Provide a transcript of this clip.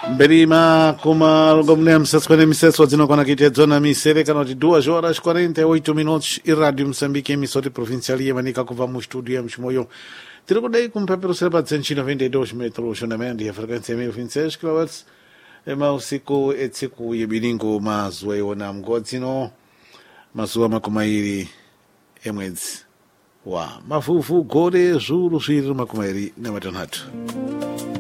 Berima kuma lugomne msaskwene miseso zinokona kitedzona misere kana kuti 2 horas 48 minutos e rádio Moçambique emissora provincial yemanika kuva mu studio ya mchimoyo tiri kudai kumpeperusira pa 192 metros xonamento ya frequência 1026 kW ema usiku etsiku yebilingo mazuwa iona mgodzino mazuwa makumairi emwedzi wa mafufu gore zuru zviri makumairi namatanhatu